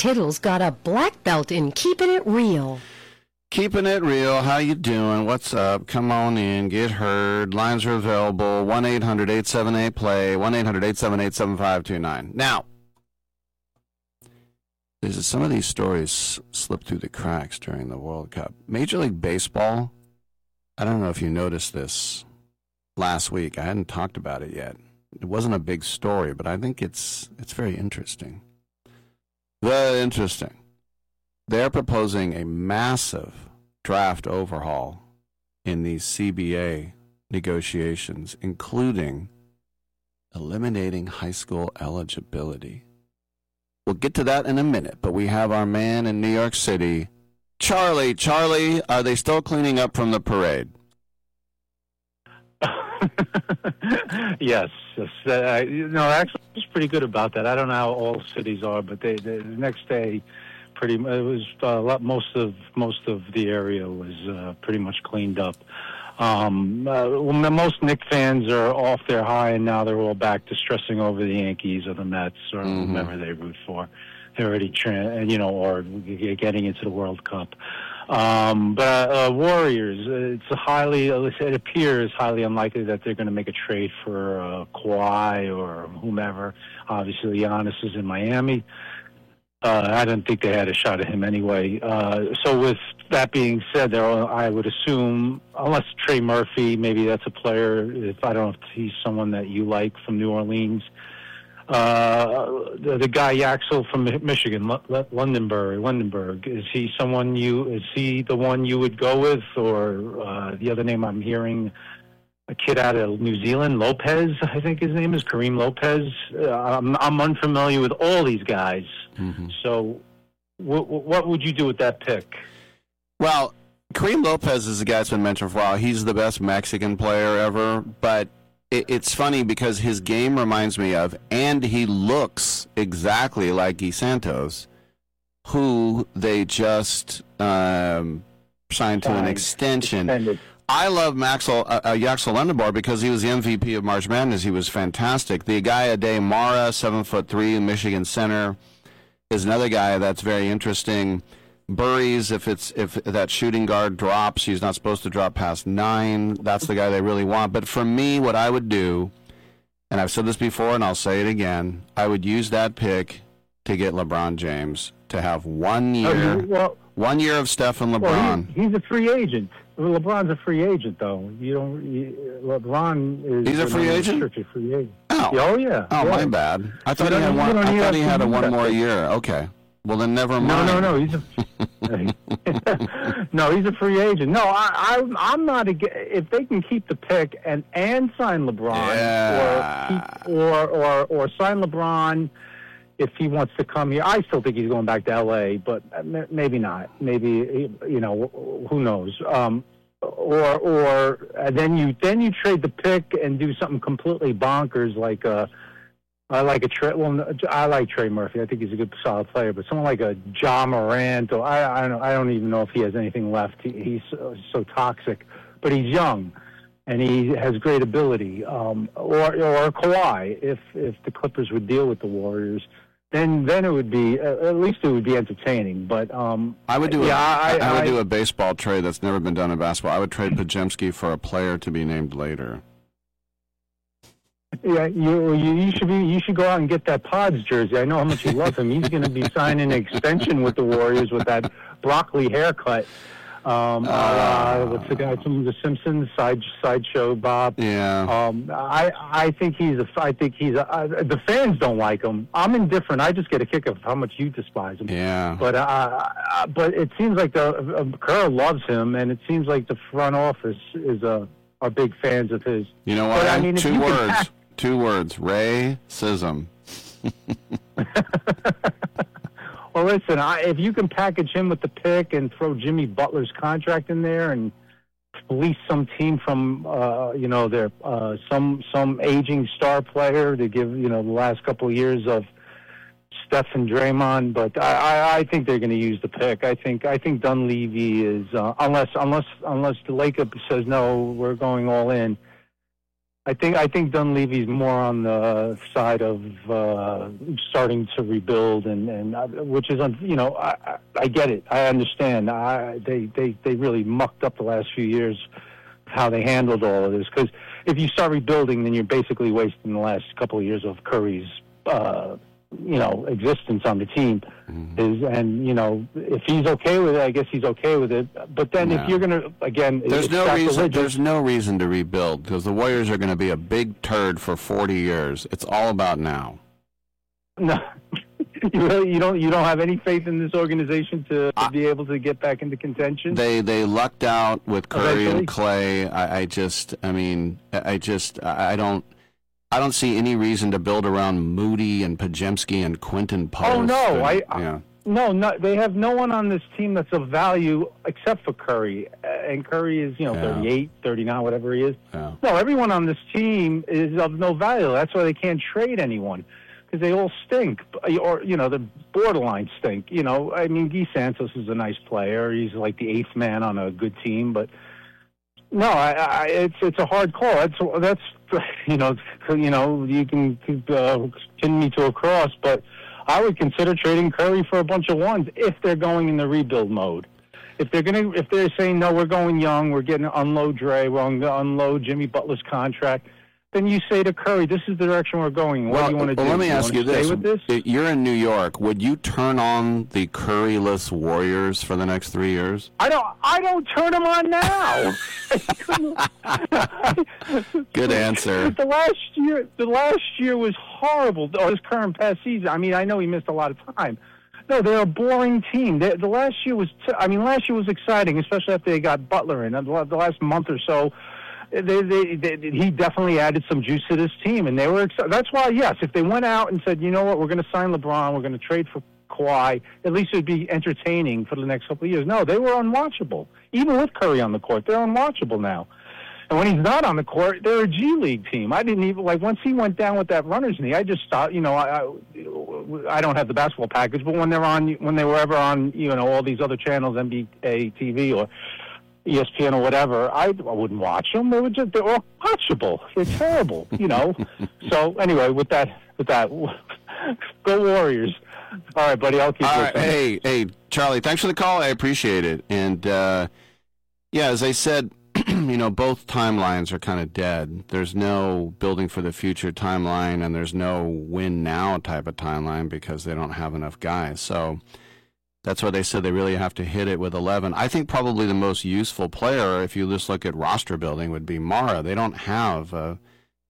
Tittle's got a black belt in keeping it real. Keeping it real. How you doing? What's up? Come on in. Get heard. Lines are available. 1-800-878-PLAY. 1-800-878-7529. Now, some of these stories slipped through the cracks during the World Cup. Major League Baseball, I don't know if you noticed this last week. I hadn't talked about it yet. It wasn't a big story, but I think it's very interesting. Very interesting. They're proposing a massive draft overhaul in these CBA negotiations, including eliminating high school eligibility. We'll get to that in a minute, but we have our man in New York City, Charlie. Charlie, are they still cleaning up from the parade? Yes. Actually, it's pretty good about that. I don't know how all cities are, but the next day, it was most of the area was pretty much cleaned up. Most Knicks fans are off their high, and now they're all back to stressing over the Yankees or the Mets or whomever they root for. They're already, or getting into the World Cup. But Warriors, it appears highly unlikely that they're going to make a trade for Kawhi or whomever. Obviously, Giannis is in Miami. I didn't think they had a shot at him anyway. So with that being said, I would assume, unless Trey Murphy, maybe that's a player, I don't know if he's someone that you like from New Orleans. The guy Yaxel from Michigan, Lundenberg, is he the one you would go with? Or the other name I'm hearing, a kid out of New Zealand, Lopez, I think his name is, Kareem Lopez. I'm unfamiliar with all these guys. Mm-hmm. So what would you do with that pick? Well, Kareem Lopez is the guy that's been mentioned for a while. He's the best Mexican player ever, but it's funny because his game reminds me of, and he looks exactly like Guy Santos, who they just signed to an extension. Extended. I love Yaxel Lundenberg because he was the MVP of March Madness. He was fantastic. The guy Ade Mara, 7'3", Michigan center, is another guy that's very interesting. Burries, if that shooting guard drops, he's not supposed to drop past 9. That's the guy they really want. But for me, what I would do, and I've said this before and I'll say it again, I would use that pick to get LeBron James to have 1 year, 1 year of Steph and LeBron. Well, he's a free agent. LeBron's a free agent, though. LeBron is. He's a free agent. Free agent. Oh yeah. Oh, my bad. I thought he had one. I thought he had a 1 more year. Okay. Well, then never mind. No. He's a free agent. No, I'm not. If they can keep the pick and sign LeBron, or sign LeBron if he wants to come here. I still think he's going back to L.A., but maybe not. Maybe who knows? Or then you trade the pick and do something completely bonkers like I like Trey Murphy. I think he's a good, solid player. But someone like a Ja Morant, or I don't even know if he has anything left. He's so toxic, but he's young, and he has great ability. Or Kawhi, if the Clippers would deal with the Warriors, then it would be, at least it would be entertaining. But I would do I would do a baseball trade that's never been done in basketball. I would trade Podziemski for a player to be named later. Yeah, you should go out and get that Pods jersey. I know how much you love him. He's going to be signing an extension with the Warriors with that broccoli haircut. What's the guy from The Simpsons? Sideshow Bob. Yeah. I think he's the fans don't like him. I'm indifferent. I just get a kick of how much you despise him. Yeah. But it seems like Kerr loves him, and it seems like the front office are big fans of his. You know what? But, Two words. Racism. Well, listen, if you can package him with the pick and throw Jimmy Butler's contract in there and fleece some team from, their some aging star player to give, the last couple of years of Steph and Draymond, but I think they're going to use the pick. I think Dunleavy is unless the Lakers says no, we're going all in. I think Dunleavy's more on the side of starting to rebuild, and which is, I get it. I understand. They really mucked up the last few years how they handled all of this. Because if you start rebuilding, then you're basically wasting the last couple of years of Curry's existence on the team. Mm-hmm. If he's okay with it, I guess he's okay with it. But then if you're going to, again, there's no reason to rebuild, because the Warriors are going to be a big turd for 40 years. It's all about now. No, you don't have any faith in this organization to be able to get back into contention. They lucked out with Curry Eventually. and Clay. I don't see any reason to build around Moody and Podziemski and Quentin Post. Oh no, No, they have no one on this team that's of value except for Curry. And Curry is, 38, 39, whatever he is. Yeah. No, everyone on this team is of no value. That's why they can't trade anyone, because they all stink. Or, the borderline stink. Guy Santos is a nice player. He's like the eighth man on a good team. But, no, it's a hard call. That's you can pin me to a cross, but I would consider trading Curry for a bunch of ones if they're going in the rebuild mode. If they're saying, no, we're going young, we're getting to unload Dre, we're going to unload Jimmy Butler's contract, then you say to Curry, this is the direction we're going. What do you want to do? Let me ask you this. With this? You're in New York. Would you turn on the Curryless Warriors for the next 3 years? I don't turn them on now. Good answer. The last year was horrible. This current past season. I know he missed a lot of time. No, they're a boring team. The last year was. Last year was exciting, especially after they got Butler in. The last month or so, he definitely added some juice to this team, and they were excited. That's why, yes, if they went out and said, you know what, we're going to sign LeBron, we're going to trade for Kawhi, at least it'd be entertaining for the next couple of years. No, they were unwatchable. Even with Curry on the court, they're unwatchable now. And when he's not on the court, they're a G League team. I didn't even, once he went down with that runner's knee, I just thought, I don't have the basketball package, but when they were ever on, all these other channels, NBA TV or ESPN or whatever, I wouldn't watch them. They're all watchable. They're terrible, So anyway, with that, go Warriors. All right, buddy, I'll keep listening. Hey, Charlie, thanks for the call. I appreciate it. And, as I said, both timelines are kind of dead. There's no building for the future timeline, and there's no win now type of timeline because they don't have enough guys. So that's why they said they really have to hit it with 11. I think probably the most useful player, if you just look at roster building, would be Mara. They don't have